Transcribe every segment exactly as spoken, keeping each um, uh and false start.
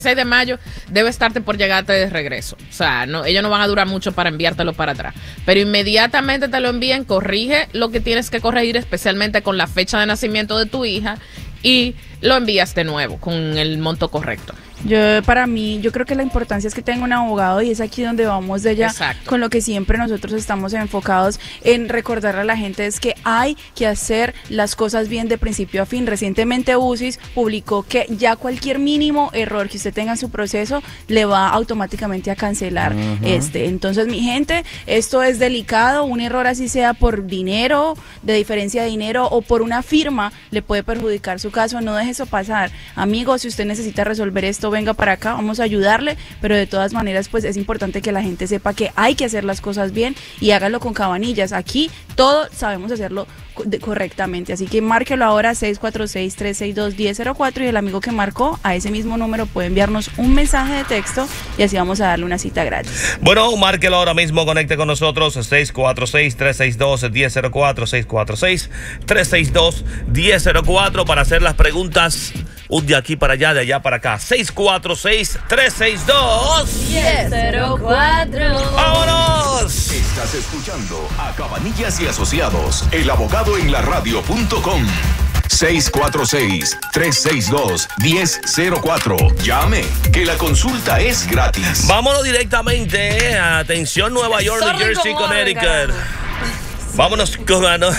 seis de mayo debe estarte por llegarte de regreso. O sea, no, ellos no van a durar mucho para enviártelo para atrás. Pero inmediatamente te lo envíen, corrige lo que tienes que corregir, especialmente con la fecha de nacimiento de tu hija, y lo envías de nuevo con el monto correcto. Yo, para mí, yo creo que la importancia es que tenga un abogado, y es aquí donde vamos de ella. Exacto. Con lo que siempre nosotros estamos enfocados en recordarle a la gente es que hay que hacer las cosas bien de principio a fin. Recientemente U C I S publicó que ya cualquier mínimo error que usted tenga en su proceso le va automáticamente a cancelar uh-huh. este. Entonces, mi gente, esto es delicado. Un error así sea por dinero, de diferencia de dinero o por una firma, le puede perjudicar su caso. No deje eso pasar. Amigos, si usted necesita resolver esto, venga para acá, vamos a ayudarle, pero de todas maneras pues es importante que la gente sepa que hay que hacer las cosas bien y hágalo con Cabanillas. Aquí todos sabemos hacerlo correctamente, así que márquelo ahora seis cuatro seis, tres seis dos, uno cero cero cuatro y el amigo que marcó a ese mismo número puede enviarnos un mensaje de texto y así vamos a darle una cita gratis. Bueno, márquelo ahora mismo, conecte con nosotros seis cuatro seis, tres seis dos, uno cero cero cuatro, seis cuatro seis, tres seis dos, uno cero cero cuatro para hacer las preguntas un de aquí para allá, de allá para acá. seis cuatro seis, tres seis dos, uno cero cuatro. ¡Vámonos! Estás escuchando a Cabanillas y Asociados, el abogado en la radio punto com. seis cuatro seis, tres seis dos, uno cero cero cuatro. Llame, que la consulta es gratis. Vámonos directamente. Atención, Nueva York, New Jersey, Connecticut. Vámonos con Anónima.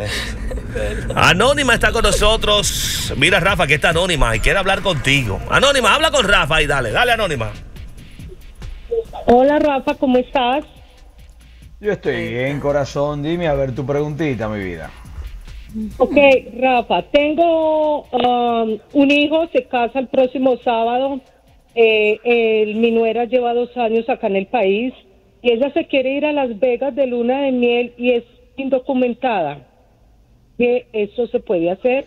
Anónima está con nosotros. Mira, Rafa, que está Anónima y quiere hablar contigo. Anónima, habla con Rafa y dale, dale, Anónima. Hola, Rafa, ¿cómo estás? Yo estoy bien, corazón. Dime, a ver tu preguntita, mi vida. Ok, Rafa, tengo um, un hijo, se casa el próximo sábado. Eh, el, mi nuera lleva dos años acá en el país y ella se quiere ir a Las Vegas de luna de miel y es indocumentada. ¿Qué eso se puede hacer?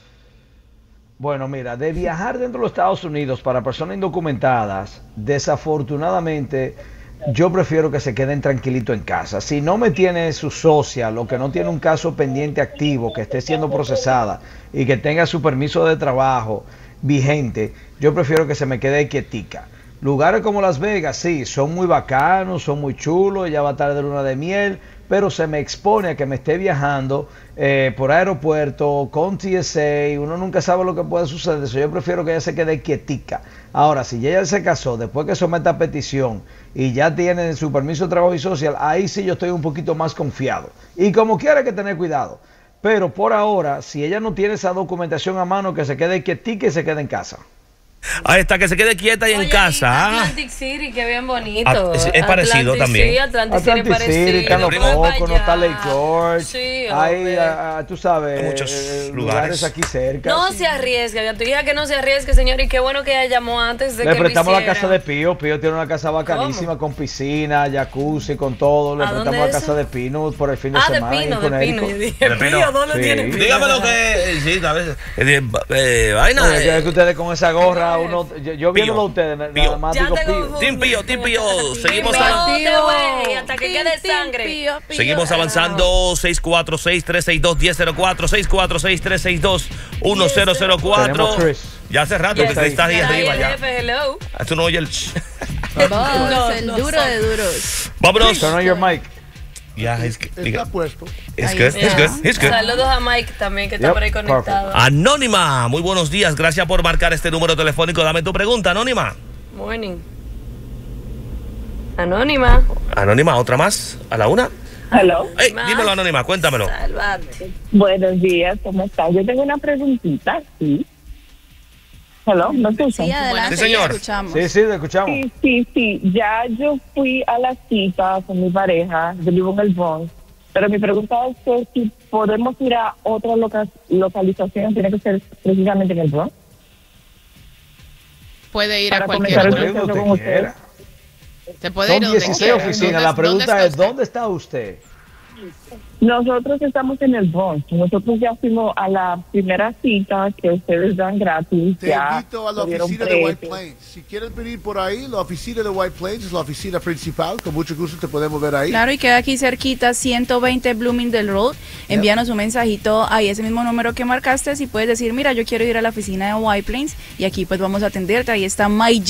Bueno, mira, de viajar dentro de los Estados Unidos para personas indocumentadas, desafortunadamente, yo prefiero que se queden tranquilito en casa. Si no me tiene su social o que no tiene un caso pendiente activo, que esté siendo procesada y que tenga su permiso de trabajo vigente, yo prefiero que se me quede quietica. Lugares como Las Vegas, sí, son muy bacanos, son muy chulos, ella va a estar de luna de miel, pero se me expone a que me esté viajando eh, por aeropuerto, con T S A, uno nunca sabe lo que puede suceder, eso yo prefiero que ella se quede quietica. Ahora, si ella se casó, después que someta petición y ya tiene su permiso de trabajo y social, ahí sí yo estoy un poquito más confiado. Y como quiera hay que tener cuidado. Pero por ahora, si ella no tiene esa documentación a mano, que se quede quietica y se quede en casa. Ahí está, que se quede quieta y Oye, en casa. Atlantic City, que bien bonito. Ah, es, es parecido Atlantic, también. Sí, Atlantic, Atlantic City, City, está parecido. Los Cocos, no está Lake George. Sí, hay, uh, tú sabes, hay muchos eh, lugares. lugares aquí cerca. No sí. se arriesgue, a tu hija que no se arriesgue, señor, y qué bueno que ella llamó antes de Le que prestamos lo la casa de Pío. Pío tiene una casa bacanísima. ¿Cómo? Con piscina, jacuzzi, con todo. Le prestamos la casa de Pino por el fin de ah, semana. Ah, de Pino, de Pino. Yo dije, de Pino, Pío, ¿dónde sí. tiene Pino? Dígame lo que... Sí, a veces... Eh, eh, vaina... No, es que ustedes con esa gorra, uno... Yo, yo viéndolo a ustedes, nada más digo Pío. Team Pío, Team Pío. Seguimos avanzando. Hasta que quede sangre. Pío, Pío. Seguimos avanzando. seis cuatro seis, tres seis dos, uno cero cero cuatro. seis cuatro seis, tres seis dos, uno cero cero cuatro. Ya hace rato yes. que estás ahí arriba ya. Hello. Tú no oyes el... no, el no, duro no. de duros. Vámonos. Turn on your mic. Ya, yeah, es que está puesto. Es good, es good, es good. Saludos a Mike también, que está yep, por ahí conectado. Perfect. Anónima, muy buenos días. Gracias por marcar este número telefónico. Dame tu pregunta, Anónima. Morning. Anónima. Anónima, otra más. A la una. Hello. Hey, dímelo, Anónima, cuéntamelo. Salvadme. Buenos días, ¿cómo estás? Yo tengo una preguntita, sí. Hello, ¿me escuchan? Sí, adelante, sí, señor. Escuchamos. Sí, sí, te escuchamos. Sí, sí, sí. Ya yo fui a la cita con mi pareja, yo vivo en el Bronx, pero mi pregunta es que si podemos ir a otra loca localización, tiene que ser precisamente en el Bronx. Puede ir Para a cualquier otro. Donde quiera. Se puede Son ir donde dieciséis quiera. oficinas. La pregunta es, ¿dónde está usted? Nosotros estamos en el Bronx. Nosotros ya fuimos a la primera cita que ustedes dan gratis. Te ya invito a la oficina de White Plains. Si quieres venir por ahí, la oficina de White Plains es la oficina principal. Con mucho gusto te podemos ver ahí. Claro, y queda aquí cerquita, ciento veinte Bloomingdale Road. Envíanos un mensajito ahí, ese mismo número que marcaste, y puedes decir, mira, yo quiero ir a la oficina de White Plains y aquí pues vamos a atenderte. Ahí está My